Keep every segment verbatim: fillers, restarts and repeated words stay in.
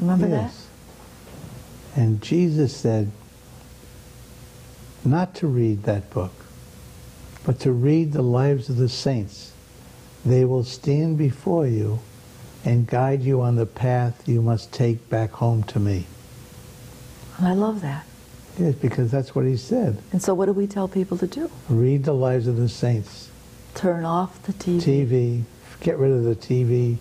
Remember Yes. And Jesus said not to read that book, but to read the lives of the saints. They will stand before you and guide you on the path you must take back home to me. that? And I love that. Yes, because that's what he said. And so what do we tell people to do? Read the lives of the saints. Turn off the T V. T V, get rid of the T V.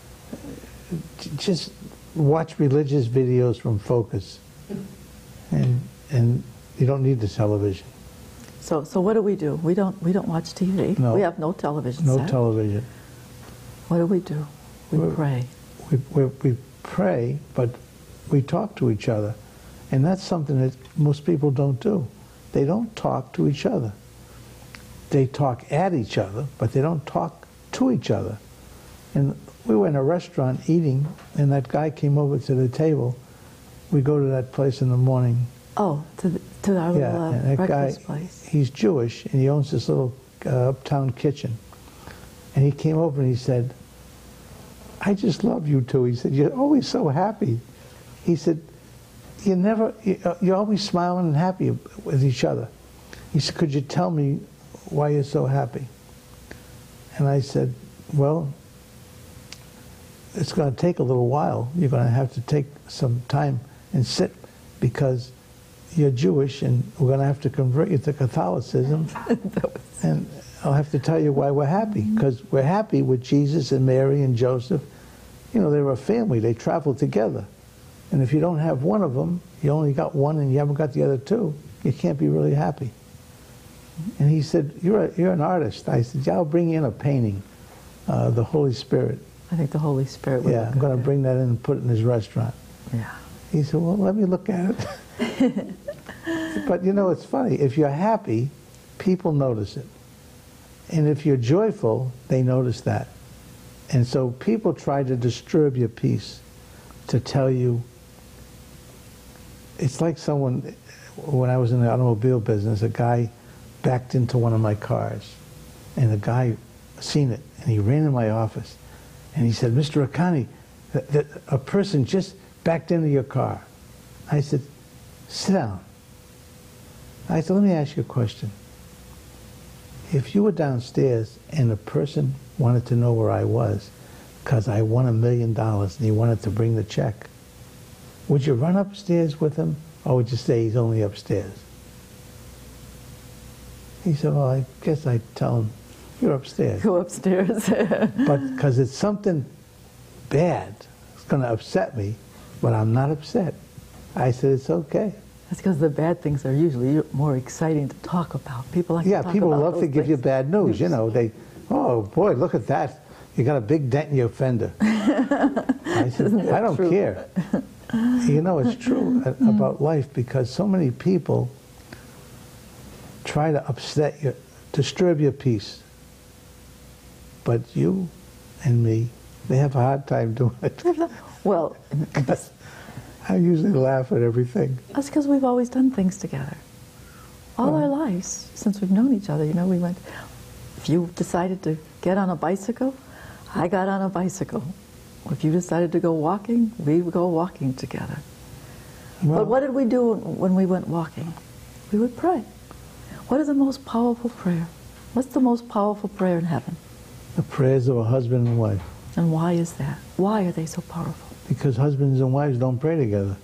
Just watch religious videos from Focus. And and you don't need the television. So so what do we do? We don't we don't watch T V. No. We have no television No set. television. What do we do? We We're- pray. We, we, we pray, but we talk to each other. And that's something that most people don't do. They don't talk to each other. They talk at each other, but they don't talk to each other. And we were in a restaurant eating, and that guy came over to the table. We go to that place in the morning. Oh, to the, to our Yeah, little uh, and that guy, breakfast place. he's Jewish, and he owns this little uh, uptown kitchen. And he came over and he said, I just love you two. He said, you're always so happy. He said, you never, you- you're always smiling and happy with each other. He said, could you tell me why you're so happy? And I said, well, it's going to take a little while. You're going to have to take some time and sit, because you're Jewish and we're going to have to convert you to Catholicism. And I'll have to tell you why we're happy, because we're happy with Jesus and Mary and Joseph. You know, they were a family. They traveled together. And if you don't have one of them, you only got one and you haven't got the other two, you can't be really happy. And he said, you're, a, you're an artist. I said, yeah, I'll bring in a painting, uh, the Holy Spirit. I think the Holy Spirit would Yeah, look I'm good going to there. bring that in and put it in his restaurant. Yeah. He said, well, let me look at it. But you know, it's funny. If you're happy, people notice it. And if you're joyful, they notice that. And so people try to disturb your peace, to tell you. It's like someone, when I was in the automobile business, a guy backed into one of my cars. And the guy seen it, and he ran in my office. And he said, Mister Akani, th th a person just backed into your car. I said, sit down. I said, let me ask you a question. If you were downstairs and a person wanted to know where I was because I won a million dollars and he wanted to bring the check, would you run upstairs with him, or would you say he's only upstairs? He said, well, I guess I'd tell him, you're upstairs. Go upstairs. But because it's something bad, it's going to upset me, but I'm not upset. I said, it's okay. That's because the bad things are usually more exciting to talk about. People like Yeah, to talk people about love to those give you things. bad news, you know. They, oh boy, look at that. You got a big dent in your fender. I said, I don't true? care. You know, it's true about life, because so many people try to upset you, disturb your peace. But you and me, they have a hard time doing it. Well, I usually laugh at everything. that's because we've always done things together. All Well- our lives, since we've known each other, you know, we went, if you decided to get on a bicycle, I got on a bicycle. If you decided to go walking, we would go walking together. Well, But what did we do when we went walking? We would pray. What is the most powerful prayer? What's the most powerful prayer in heaven? the prayers of a husband and wife. And why is that? Why are they so powerful? Because husbands and wives don't pray together.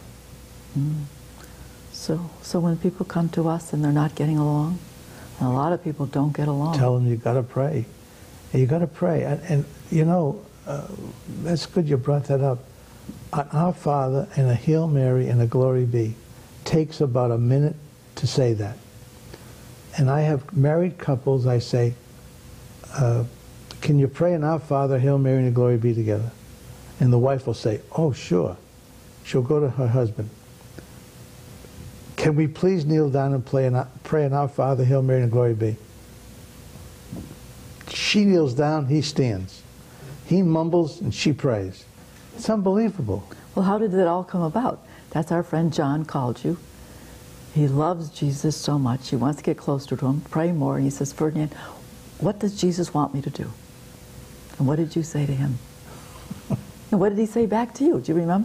So, so when people come to us and they're not getting along, and a lot of people don't get along. Tell them you got to pray. And you got to pray. And, and you know, uh, that's good you brought that up. An Our Father and a Hail Mary and a Glory Be takes about a minute to say that. And I have married couples, I say, uh, can you pray an Our Father, Hail Mary, and a Glory Be together? And the wife will say, oh, sure. She'll go to her husband. Can we please kneel down and play an, pray an Our Father, Hail Mary, and Glory Be? She kneels down, he stands. He mumbles, and she prays. It's unbelievable. Well, how did it all come about? That's our friend John called you. He loves Jesus so much. He wants to get closer to him, pray more. And he says, Ferdinand, what does Jesus want me to do? And what did you say to him? And what did he say back to you? Do you remember?